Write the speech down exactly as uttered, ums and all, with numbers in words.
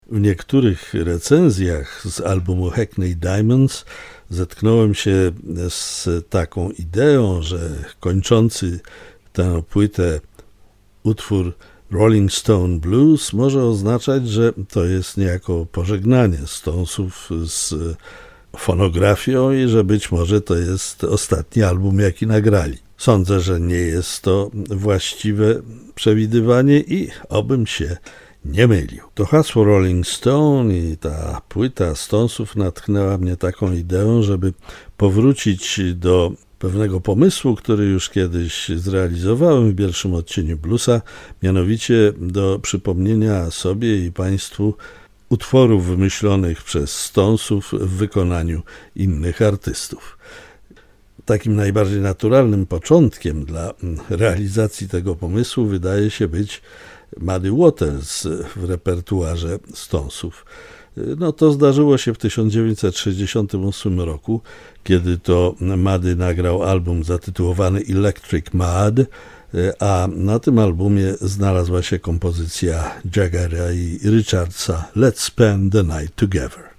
W niektórych recenzjach z albumu Hackney Diamonds zetknąłem się z taką ideą, że kończący tę płytę utwór Rolling Stone Blues może oznaczać, że to jest niejako pożegnanie Stonesów z fonografią i że być może to jest ostatni album, jaki nagrali. Sądzę, że nie jest to właściwe przewidywanie i obym się nie mylił. To hasło Rolling Stone i ta płyta Stonesów natchnęła mnie taką ideą, żeby powrócić do pewnego pomysłu, który już kiedyś zrealizowałem w pierwszym odcieniu bluesa, mianowicie do przypomnienia sobie i Państwu utworów wymyślonych przez Stonesów w wykonaniu innych artystów. Takim najbardziej naturalnym początkiem dla realizacji tego pomysłu wydaje się być Muddy Waters w repertuarze Stonesów. No to zdarzyło się w tysiąc dziewięćset sześćdziesiątym ósmym roku, kiedy to Muddy nagrał album zatytułowany Electric Mud, a na tym albumie znalazła się kompozycja Jaggera i Richardsa Let's Spend the Night Together.